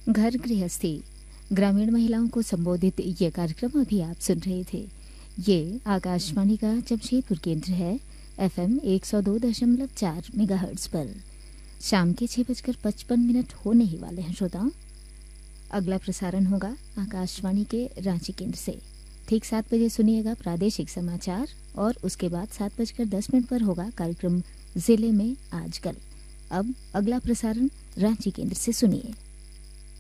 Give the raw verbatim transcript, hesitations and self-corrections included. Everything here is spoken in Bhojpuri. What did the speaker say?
घर गृहस्थी ग्रामीण महिलाओं को संबोधित ये कार्यक्रम अभी आप सुन रहे थे। ये आकाशवाणी का जमशेदपुर केंद्र है, एफएम एक सौ दो दशमलव चार मेगाहर्ट्ज पर। शाम के छह बजकर पचपन मिनट होने ही वाले हैं श्रोताओं। अगला प्रसारण होगा आकाशवाणी के रांची केंद्र से। ठीक सात बजे सुनिएगा प्रादेशिक समाचार और उसके बाद सात बजकर दस मिनट पर होगा कार्यक्रम जिले में आजकल। अब अगला प्रसारण रांची केंद्र से सुनिए।